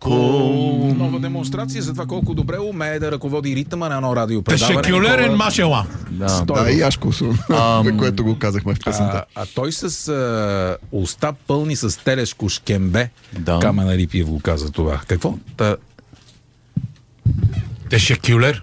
Нова демонстрация за това колко добре умее да ръководи ритъма на едно радиопредаване. Тешекюлерен Машела. Да, и Яшко, което го казахме в песента. А той с уста пълни с телешко шкембе. Камен Рипиев го каза това. Какво? Тешекюлер.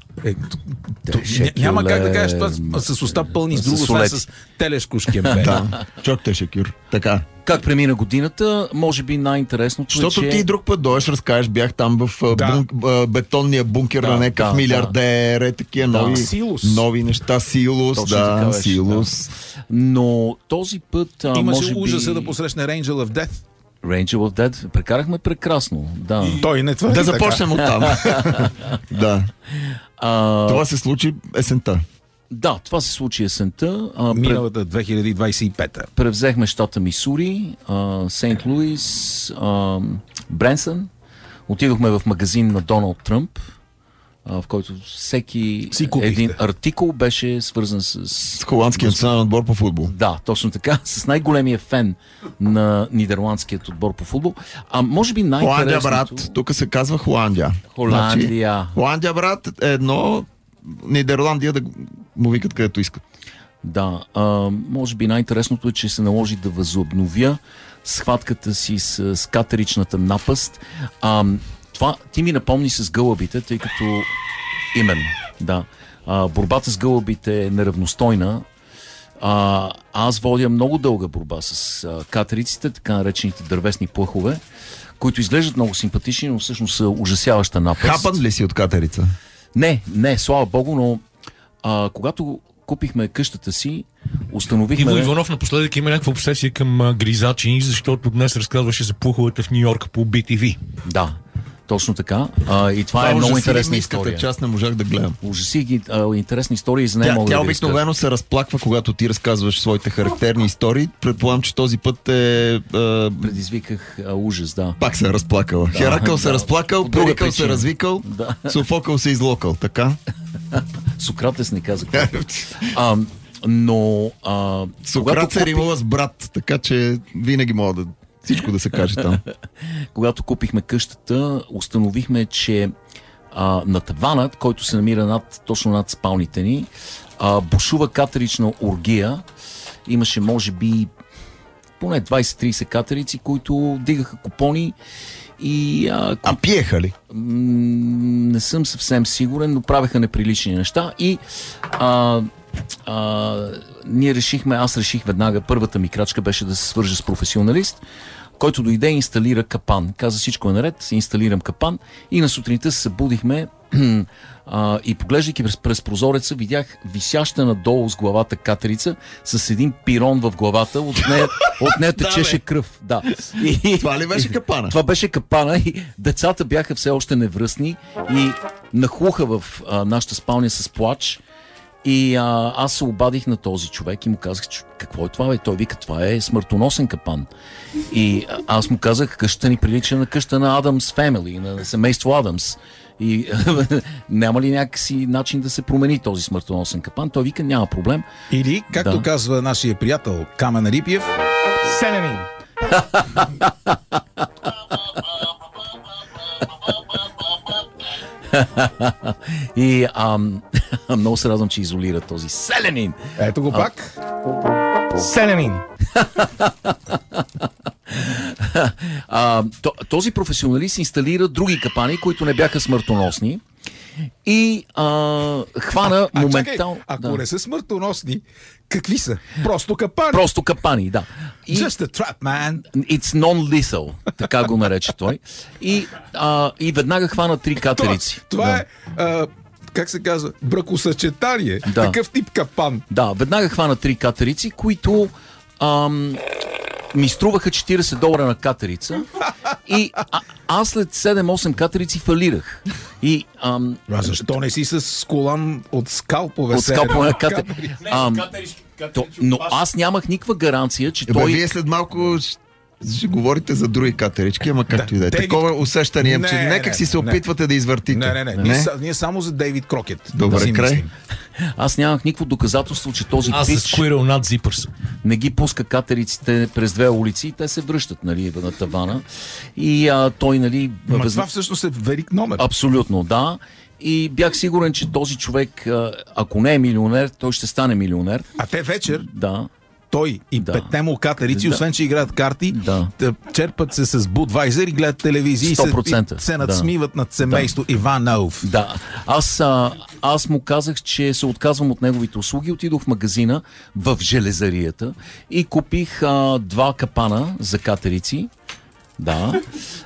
Няма как да кажеш това с уста пълни с друго, освен с телешко шкембе. Да, чок тешекюр. Така. Как премина годината, може би най-интересното е, защото ти друг път дойдеш, разкажеш, бях там в бетонния бункер на някакъв милиардер, такива нови неща, Силус, Силус. Но този път имаше ужаса да посрещне Angel of Death. Angel of Death, прекарахме прекрасно. Да. Той не твърди. Да започнем от там. Да. Това се случи есента. Да, това се случи есента. Миналата 2025-та. Превзехме щата Мисури, Сейнт Луис, Бренсън. Отидохме в магазин на Доналд Тръмп, в който всеки един артикул беше свързан с холандския национален отбор по футбол. Да, точно така. С най-големия фен на нидерландският отбор по футбол. Може би най-интересното... Холандия, брат. Тук се казва Холандия. Холандия. Холандия, брат, е едно... Нидерландия да му викат където искат. Да. Може би най-интересното е, че се наложи да възобновя схватката си с катеричната напаст. Това ти ми напомни с гълъбите, тъй като именно, да. Борбата с гълъбите е неравностойна. Аз водя много дълга борба с катериците, така наречените дървесни плъхове, които изглеждат много симпатични, но всъщност са ужасяваща напаст. Хапан ли си от катерица? Не, слава богу, но когато купихме къщата си, установихме... Иво Иванов напоследък има някаква обсесия към гризачи, защото днес разказваше за плъховете в Нью-Йорк по BTV. Да, точно така. И това е много интересна история. Част не можах да гледам. Ужаси ги интересни истории, за не мога тя да обикновено се разплаква, когато ти разказваш своите характерни истории. Предполагам, че този път предизвиках ужас, да. Пак се е разплакала. Да, Херакъл се разплакал, Перикъл се развикал, Софокъл се излокал, така? Сократес не каза какво. Но... Сократ се римува с брат, така че винаги мога да... Всичко да се каже там. Когато купихме къщата, установихме, че на таванът, който се намира точно над спалните ни, бушува катерична оргия. Имаше, може би, поне 20-30 катерици, които дигаха купони и... пиеха ли? Не съм съвсем сигурен, но правеха неприлични неща и... ние решихме, аз реших веднага, първата ми крачка беше да се свържа с професионалист, който дойде и инсталира капан. Каза, всичко е наред, инсталирам капан и на сутринта се събудихме и поглеждайки през прозореца, видях висяща надолу с главата катерица с един пирон в главата, от нея течеше кръв. Да. Това ли беше капана? Това беше капана и децата бяха все още невръстни и нахлуха в нашата спалня с плач. И аз се обадих на този човек и му казах, какво е това, бе? Той вика, това е смъртоносен капан. И аз му казах, къщата ни прилича на къща на Адамс Фемели, на семейство Адамс. И няма ли някакси начин да се промени този смъртоносен капан? Той вика, няма проблем. Или, както казва нашия приятел Камен Рипиев, селянин. И много се радвам, че изолира този селянин. Ето го пак. Селянин. Този професионалист инсталира други капани, които не бяха смъртоносни. И хвана моментално... Ако не са смъртоносни, какви са? Просто капани. Просто капани, да. Just a trap, man. It's non-lethal, така го нарече той. И веднага хвана 3 катерици. Това е... как се казва? Бракосъчетание. Такъв тип капан. Да, веднага хвана 3 катерици, които ми струваха $40 на катерица. И аз след 7-8 катерици фалирах. Защо не си с колан от скалпове? От скалпове на катери. Но аз нямах никаква гаранция, че той... Вие след малко ще говорите за други катерички, ама както и да е. Такова усещане имам, че някак си се опитвате да извъртите. Не. Ние само за Дейвид Крокет. Добре, край. Аз нямах никакво доказателство, че този пич не ги пуска катериците през две улици и те се връщат, нали, на тавана. И той, нали... Това всъщност е верик номер. Абсолютно, да. И бях сигурен, че този човек, ако не е милионер, той ще стане милионер. А те вечер... Да. Той и петте му катерици, освен че играят карти, черпат се с Будвайзер и гледат телевизия и се надсмиват над семейство Иванов. Да. Аз му казах, че се отказвам от неговите услуги. Отидох в магазина в железарията и купих 2 капана за катерици. Да.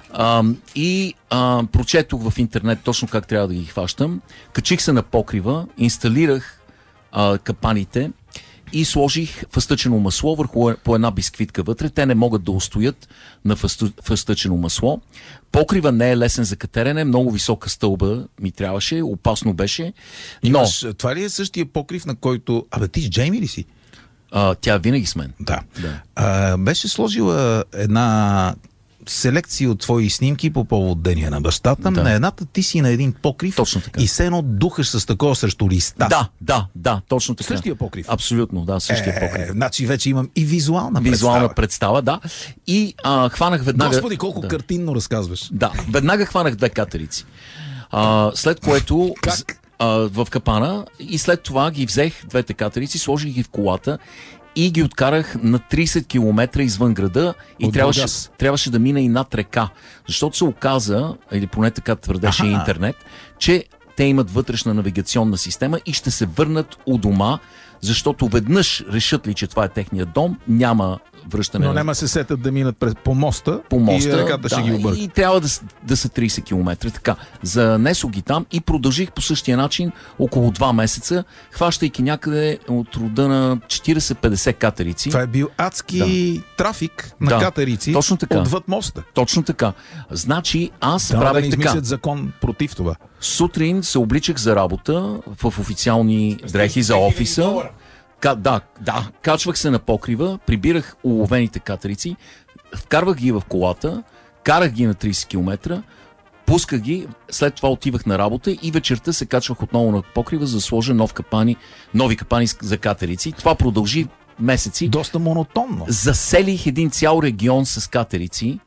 Прочетох в интернет точно как трябва да ги хващам. Качих се на покрива, инсталирах капаните и сложих фъстъчено масло върху по една бисквитка вътре. Те не могат да устоят на фъстъчено масло. Покрива не е лесен за катерене, много висока стълба ми трябваше, опасно беше. Но... Това ли е същия покрив, на който... ти с Джейми ли си? Тя винаги с мен. Да. Беше сложила една селекции от твои снимки по повод деня на бащата. На едната ти си на един покрив и все едно духаш с такова срещу листа. Да, точно така. Същия покрив. Абсолютно, да, същия покрив. Значи вече имам и визуална представа, да. И хванах веднага... Господи, колко картинно разказваш. Да, веднага хванах 2 катерици. След което... в капана и след това ги взех 2 катерици, сложих ги в колата и ги откарах на 30 км извън града и трябваше да мина и над река. Защото се оказа, или поне така твърдеше интернет, че те имат вътрешна навигационна система и ще се върнат у дома, защото веднъж решат ли, че това е техният дом, няма връщане. Но няма се сетят да минат по моста и реката ще ги обърка. И трябва да са 30 км. Така, занесох ги там и продължих по същия начин около 2 месеца, хващайки някъде от рода на 40-50 катерици. Това е бил адски трафик на катерици отвъд моста. Точно така. Значи аз правех да измислят закон против това. Сутрин се обличах за работа в официални дрехи за офиса. Качвах се на покрива, прибирах уловените катерици, вкарвах ги в колата, карах ги на 30 км, пусках ги, след това отивах на работа и вечерта се качвах отново на покрива, за да сложа нови капани за катерици. Това продължи месеци. Доста монотонно. Заселих един цял регион с катерици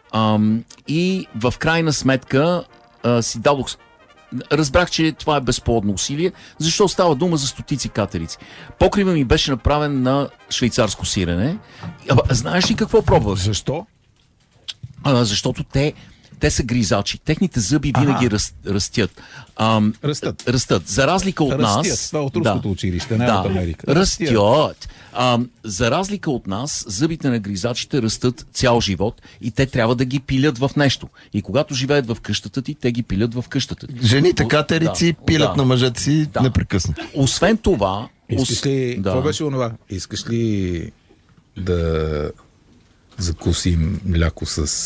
и в крайна сметка си дадох... Разбрах, че това е безплодно усилие, защото става дума за стотици катерици. Покрива ми беше направен на швейцарско сирене. Знаеш ли какво пробвах? Защо? Защото те са гризачи. Техните зъби винаги растят. Растат. За разлика от нас... Това от руското училище, не от Америка. Растят. За разлика от нас, зъбите на гризачите растат цял живот и те трябва да ги пилят в нещо. И когато живеят в къщата ти, те ги пилят в къщата ти. Жените катерици пилят на мъжете си непрекъснато. Освен това... Искаш ли... Това беше онова. Искаш ли да закусим мляко с...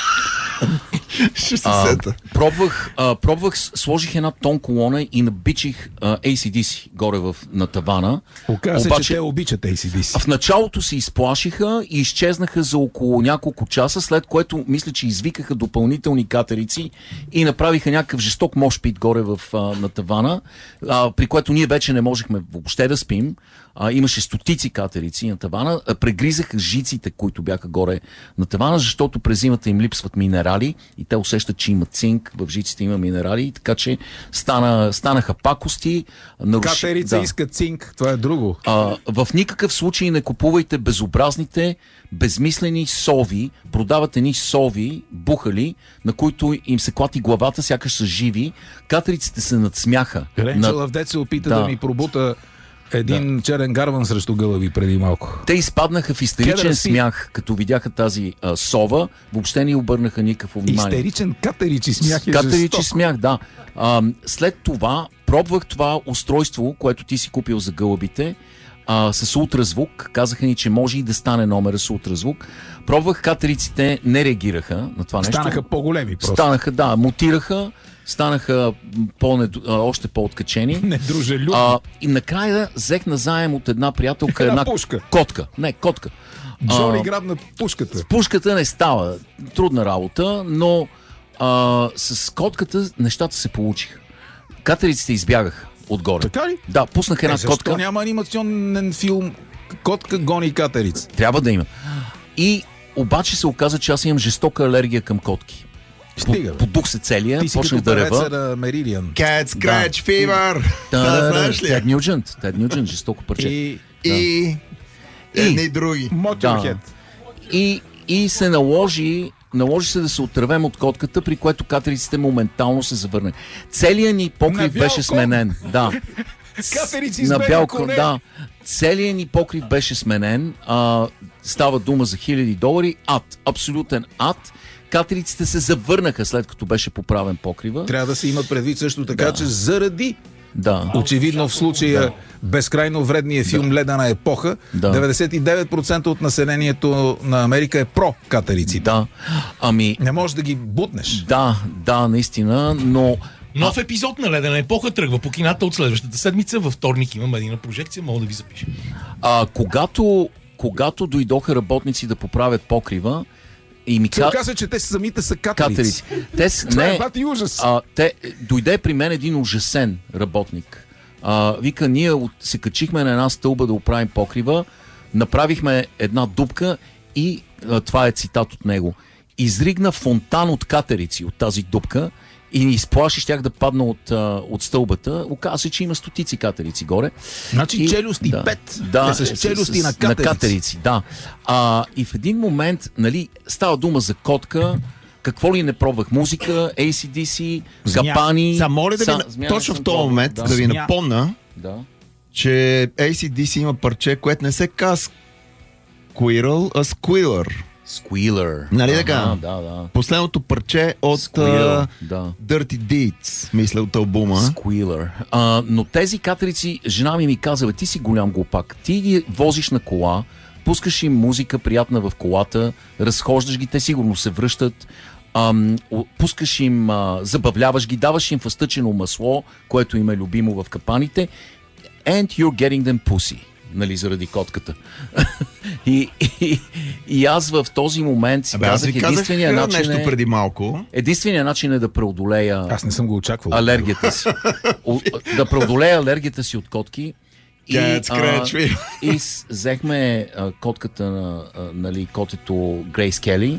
Пробвах, сложих една тон колона и набичих ACDC горе на тавана. Оказа се, че те обичат ACDC. В началото се изплашиха и изчезнаха за около няколко часа, след което мисля, че извикаха допълнителни катерици и направиха някакъв жесток мошпит горе на тавана, при което ние вече не можехме въобще да спим. Имаше стотици катерици на тавана, прегризаха жиците, които бяха горе на тавана, защото през зимата им липсват минерали и те усещат, че имат цинк, в жиците има минерали, така че станаха пакости. Катерица иска цинк, това е друго. В никакъв случай не купувайте безобразните, безмислени сови, продават едни сови, бухали, на които им се клати главата, сякаш са живи. Катериците се надсмяха. Ренчо Лавдец се опита да ми пробута един черен гарван срещу гълъби преди малко. Те изпаднаха в истеричен смях, като видяха тази сова. Въобще не обърнаха никакво внимание. Истеричен катеричи смях е Катеричи смях, да. След това пробвах това устройство, което ти си купил за гълъбите. с ултразвук. Казаха ни, че може и да стане номера с ултразвук. Пробвах, катериците не реагираха на това нещо. Станаха по-големи просто. Станаха, да, мутираха, станаха още по-откачени. Недружелюбни. И накрая взех назаем от една приятелка една пушка. Котка. Не, котка. Джони грабна пушката. С пушката не става. Трудна работа, но с котката нещата се получиха. Катериците избягаха отгоре. Така ли? Да, пуснах една защо котка. няма анимационен филм "Котка гони катерица"? Трябва да има. И обаче се оказа, че аз имам жестока алергия към котки. Стига, Подух се целия, ти си почнах като да рева. на Меридиан. Cat Scratch Fever. Знаеш ли? Тед Нюджент, жестоко парче. И едни други. Motorhead. И се наложи се да се отървем от котката, при което катериците моментално се завърнаха. Целият ни покрив беше сменен. Да. Катерици на бял кон, да. Целият ни покрив беше сменен. Става дума за $1000. Ад. Абсолютен ад. Катериците се завърнаха, след като беше поправен покрива. Трябва да се имат предвид също така, че заради очевидно в случая безкрайно вредния филм "Ледена епоха", 99% от населението на Америка е про-катериците. Да. Не можеш да ги бутнеш. Да, наистина, но... Нов епизод на "Ледена епоха" тръгва по кината от следващата седмица. Във вторник имам една прожекция, мога да ви запиша. Когато дойдоха работници да поправят покрива, и ми каза, че те самите са катерици. Това е бати ужас. Дойде при мен един ужасен работник. Вика, ние се качихме на една стълба да оправим покрива, направихме една дупка и това е цитат от него. Изригна фонтан от катерици от тази дупка и ни изплаши, щях да падна от стълбата. Оказа се, че има стотици катерици горе. Значи челюсти 5. Да, с челюсти на катерици. Да. И в един момент, нали, става дума за котка. Какво ли не пробвах? Музика, AC/DC, капани. Моля точно в този момент да ви напомня, че AC/DC има парче, което не се казва Squirrel, а Squealer. Squealer. Нали така? Да. Последното парче от Dirty Deeds, мисля, от албума. Squealer. Но тези катерици, жена ми каза, ти си голям глупак. Ти ги возиш на кола, пускаш им музика приятна в колата, разхождаш ги, те сигурно се връщат, пускаш им, забавляваш ги, даваш им фъстъчено масло, което им е любимо в капаните, and you're getting them pussy. Нали, заради котката. И аз в този момент си казах, единственият начин нещо преди малко. Единственият начин е да преодолея аз не съм го очаквал. Алергията си. Да преодолея алергията си от котки. И взехме котката на котето Грейс Кели.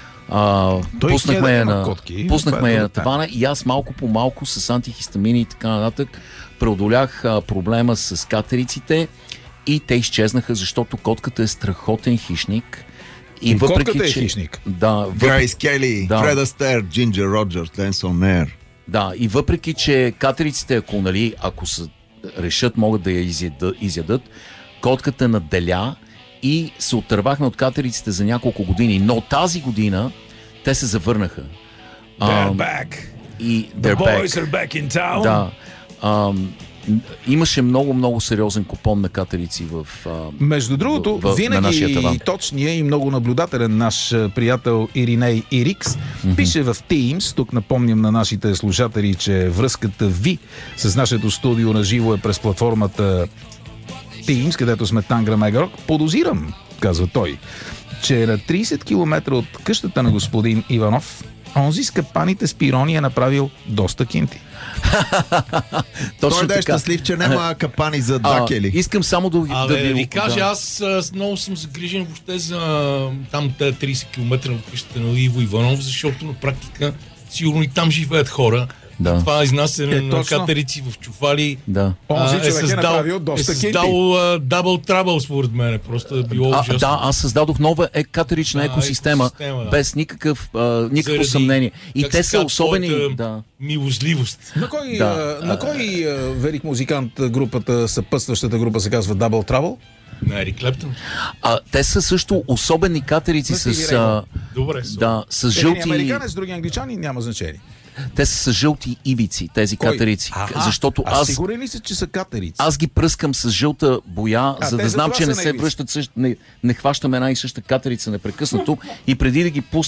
Пуснахме я на тавана и аз малко по малко с антихистамини и така нататък преодолях проблема с катериците и те изчезнаха, защото котката е страхотен хищник. И котката е хищник. Грейс Кели, Фред Астер, Джинджер Роджерс, Ленс Он Ейр. Да, и въпреки че катериците, ако решат, могат да я изядат, котката наделя и се отървахме от катериците за няколко години. Но тази година те се завърнаха. They're back. The boys are back in town. Да. Имаше много сериозен купон на катерици в между другото, винаги точния и много наблюдателен наш приятел Ириней Ирикс пише в Teams, тук напомням на нашите слушатели, че връзката ви с нашето студио на живо е през платформата Teams, където сме Тангра Мегарок. Подозирам, казва той, че на 30 км от къщата на господин Иванов онзи с капаните с пирони е направил доста кинти. Той да е щастлив, че няма капани за дакели. Искам само да ви кажа, аз много съм загрижен въобще за там 30 км от къщата на Иво Иванов, защото на практика сигурно и там живеят хора. Да. Това изнасяне на катерици в чували е създал дабл трабъл, според мен. Просто е било ужасно. Аз създадох нова катерична екосистема, без никакво съмнение. И те са особени... Милостливост. На кой велик музикант групата, съпътстващата група се казва Double Trouble? На Ерик Клептън. Те са също особени катерици с жълти... Един американец, други англичани, няма значение. Те са с жълти ивици, тези катерици. Защото сигурен ли си, че са катерици? Аз ги пръскам с жълта боя, за да знам, че не се връщат не хващам една и съща катерица непрекъснато и преди да ги пусна